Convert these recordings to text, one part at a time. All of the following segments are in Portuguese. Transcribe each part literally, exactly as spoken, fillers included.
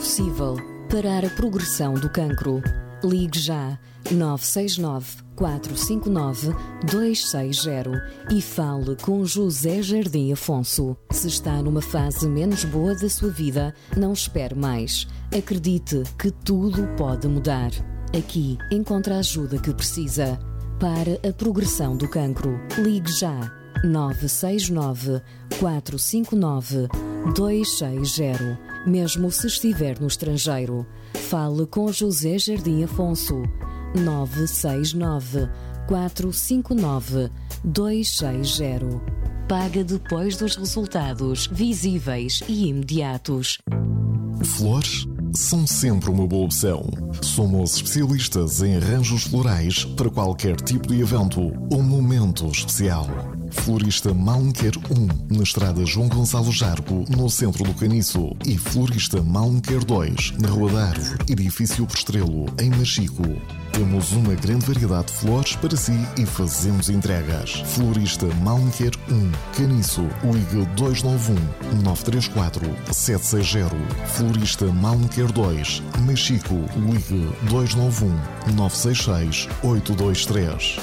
possível parar a progressão do cancro. Ligue já nove seis nove, quatro cinco nove, dois seis zero e fale com José Jardim Afonso. Se está numa fase menos boa da sua vida, não espere mais. Acredite que tudo pode mudar. Aqui encontra a ajuda que precisa para a progressão do cancro. Ligue já nove seis nove, quatro cinco nove, dois seis zero. Mesmo se estiver no estrangeiro, fale com José Jardim Afonso. nove seis nove, quatro cinco nove, dois seis zero. Paga depois dos resultados visíveis e imediatos. Flores são sempre uma boa opção. Somos especialistas em arranjos florais para qualquer tipo de evento ou momento especial. Florista Malmequer um, na estrada João Gonçalo Jargo, no centro do Caniço. E Florista Malmequer dois, na Rua da Árvore, edifício Postrelo, em Machico. Temos uma grande variedade de flores para si e fazemos entregas. Florista Malmequer um, Caniço, ligue dois nove um, nove três quatro, sete seis zero. Florista Malmequer dois, Machico, ligue dois nove um, nove seis seis, oito dois três.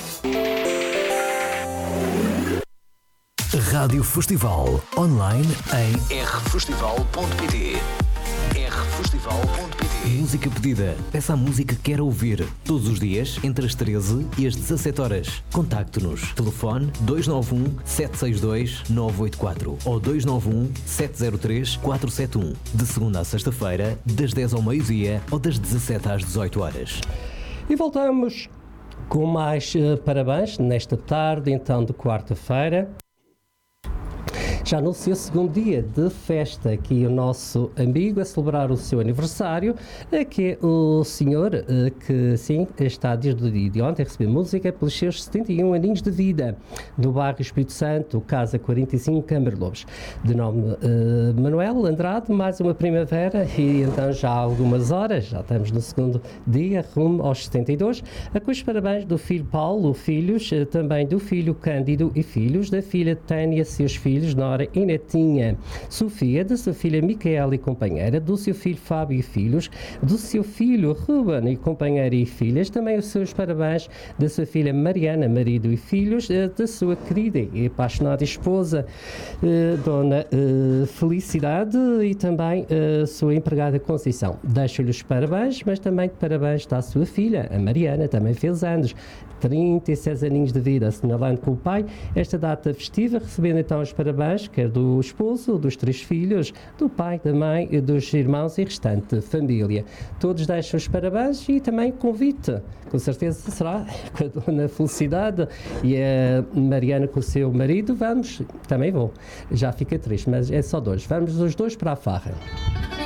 Rádio Festival, online em r festival ponto p t. r festival ponto p t. Música pedida. Peça a música que quer ouvir. Todos os dias, entre as treze e as dezassete horas. Contacte-nos. Telefone dois nove um, sete seis dois, nove oito quatro ou dois nove um, sete zero três, quatro sete um. De segunda a sexta-feira, das dez ao meio-dia ou das dezassete às dezoito horas. E voltamos com mais uh, parabéns nesta tarde, então, de quarta-feira. Já no seu segundo dia de festa, aqui o nosso amigo a celebrar o seu aniversário, que é o senhor que, sim, está desde o dia de ontem a receber música pelos seus setenta e um aninhos de vida, do bairro Espírito Santo, Casa quarenta e cinco, Câmara Lobos. De nome uh, Manuel Andrade, mais uma primavera, e então já há algumas horas, já estamos no segundo dia, rumo aos setenta e dois, a com os parabéns do filho Paulo, filhos, também do filho Cândido e filhos, da filha Tânia, seus filhos, Nora e netinha Sofia, da sua filha Micaela e companheira, do seu filho Fábio e filhos, do seu filho Ruben e companheira e filhas, também os seus parabéns da sua filha Mariana, marido e filhos, da sua querida e apaixonada esposa, Dona Felicidade, e também a sua empregada Conceição. Deixo-lhe os parabéns, mas também parabéns está a sua filha, a Mariana, também fez anos, trinta e seis aninhos de vida, assinalando com o pai esta data festiva, recebendo então os parabéns, quer do esposo, dos três filhos, do pai, da mãe, dos irmãos e restante família. Todos deixam os parabéns e também convite, com certeza será com a Dona Felicidade e a Mariana com o seu marido, vamos, também vou, já fica triste, mas é só dois, vamos os dois para a farra.